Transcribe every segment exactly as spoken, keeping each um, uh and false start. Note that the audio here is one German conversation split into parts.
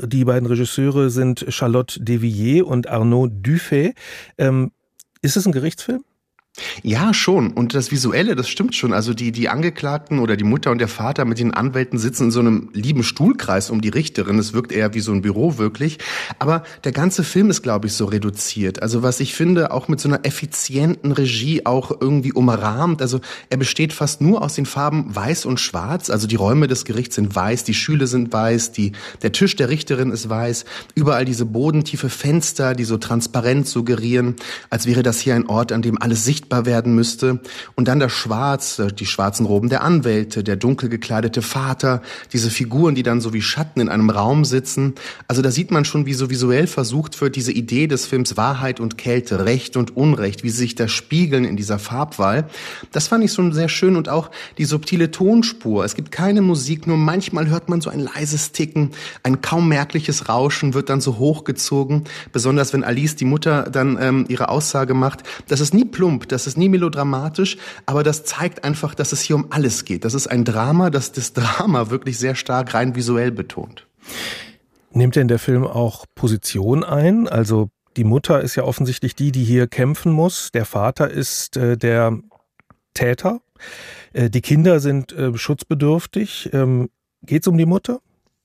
Die beiden Regisseure sind Charlotte Devilliers und Arnaud Dufay. Ähm, ist es ein Gerichtsfilm? Ja, schon. Und das Visuelle, das stimmt schon. Also die, die Angeklagten oder die Mutter und der Vater mit den Anwälten sitzen in so einem lieben Stuhlkreis um die Richterin. Es wirkt eher wie so ein Büro wirklich. Aber der ganze Film ist, glaube ich, so reduziert. Also was ich finde, auch mit so einer effizienten Regie auch irgendwie umrahmt. Also er besteht fast nur aus den Farben Weiß und Schwarz. Also die Räume des Gerichts sind weiß, die Stühle sind weiß, die, der Tisch der Richterin ist weiß. Überall diese bodentiefe Fenster, die so transparent suggerieren, als wäre das hier ein Ort, an dem alles sichtbar werden müsste. Und dann das Schwarz, die schwarzen Roben der Anwälte, der dunkel gekleidete Vater, diese Figuren, die dann so wie Schatten in einem Raum sitzen. Also da sieht man schon, wie so visuell versucht wird, diese Idee des Films Wahrheit und Kälte, Recht und Unrecht, wie sie sich da spiegeln in dieser Farbwahl. Das fand ich schon sehr schön und auch die subtile Tonspur. Es gibt keine Musik, nur manchmal hört man so ein leises Ticken, ein kaum merkliches Rauschen wird dann so hochgezogen. Besonders wenn Alice, die Mutter, dann ähm, ihre Aussage macht. Das ist nie plump, das ist nie melodramatisch, aber das zeigt einfach, dass es hier um alles geht. Das ist ein Drama, das das Drama wirklich sehr stark rein visuell betont. Nimmt denn der Film auch Position ein? Also die Mutter ist ja offensichtlich die, die hier kämpfen muss. Der Vater ist äh, der Täter. Äh, die Kinder sind äh, schutzbedürftig. Ähm, geht's um die Mutter?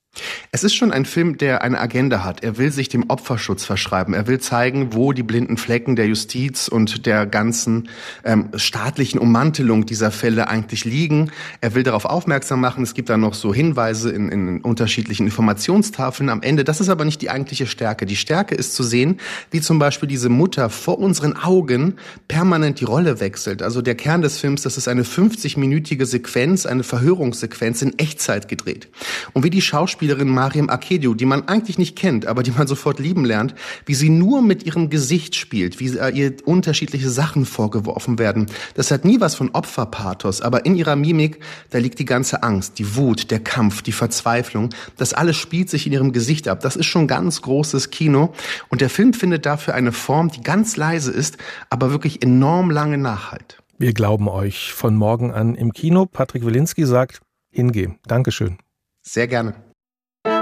Es ist schon ein Film, der eine Agenda hat. Er will sich dem Opferschutz verschreiben. Er will zeigen, wo die blinden Flecken der Justiz und der ganzen ähm, staatlichen Ummantelung dieser Fälle eigentlich liegen. Er will darauf aufmerksam machen. Es gibt da noch so Hinweise in, in unterschiedlichen Informationstafeln am Ende. Das ist aber nicht die eigentliche Stärke. Die Stärke ist zu sehen, wie zum Beispiel diese Mutter vor unseren Augen permanent die Rolle wechselt. Also der Kern des Films, das ist eine fünfzig-minütige Sequenz, eine Verhörungssequenz in Echtzeit gedreht. Und wie die Schauspieler Schauspielerin Mariam Akedio, die man eigentlich nicht kennt, aber die man sofort lieben lernt, wie sie nur mit ihrem Gesicht spielt, wie ihr unterschiedliche Sachen vorgeworfen werden. Das hat nie was von Opferpathos, aber in ihrer Mimik, da liegt die ganze Angst, die Wut, der Kampf, die Verzweiflung. Das alles spielt sich in ihrem Gesicht ab. Das ist schon ganz großes Kino. Und der Film findet dafür eine Form, die ganz leise ist, aber wirklich enorm lange nachhalt. Wir glauben euch. Von morgen an im Kino. Patrick Wilinski sagt, hingehen. Dankeschön. Sehr gerne.